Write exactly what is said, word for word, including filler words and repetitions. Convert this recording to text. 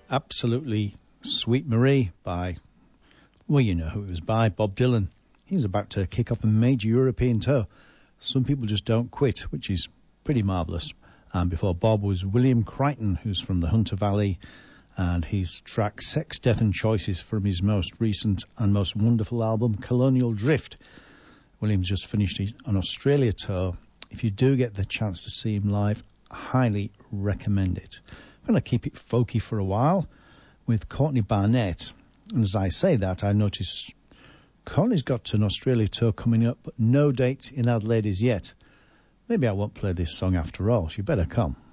Absolutely Sweet Marie by, well, you know who it was by, Bob Dylan. He's about to kick off a major European tour. Some people just don't quit, which is pretty marvellous. And before Bob was William Crichton, who's from the Hunter Valley, and his track Sex, Death and Choices from his most recent and most wonderful album, Colonial Drift. William's just finished an Australia tour. If you do get the chance to see him live, I highly recommend it. I'm going to keep it folky for a while with Courtney Barnett. And as I say that, I notice Courtney's got an Australia tour coming up, but no date in Adelaide as yet. Maybe I won't play this song after all. She better come.